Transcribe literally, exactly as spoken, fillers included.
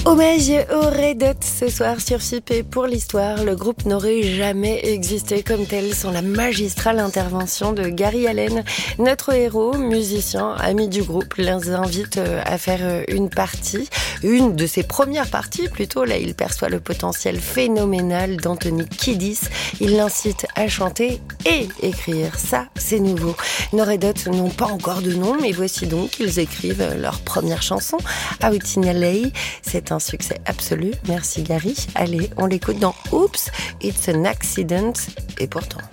Hommage au Red Hot ce soir sur F I P et pour l'histoire, le groupe n'aurait jamais existé comme tel sans la magistrale intervention de Gary Allen. Notre héros, musicien, ami du groupe, les invite à faire une partie, une de ses premières parties plutôt. Là, il perçoit le potentiel phénoménal d'Anthony Kiedis. Il l'incite à chanter et écrire. Ça, c'est nouveau. Nos Red Hot n'ont pas encore de nom, mais voici donc qu'ils écrivent leur première chanson, Out in L A. C'est un succès absolu. Merci Gary. Allez, on l'écoute dans Oops, It's an Accident. Et pourtant...